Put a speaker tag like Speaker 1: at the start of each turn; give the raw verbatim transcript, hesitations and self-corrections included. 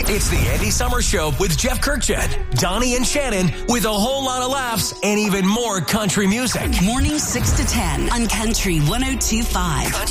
Speaker 1: It's the Andy Summer Show with Jeff Kirkchet, Donnie and Shannon, with a whole lot of laughs and even more country music.
Speaker 2: Morning six to ten on Country one oh two point five.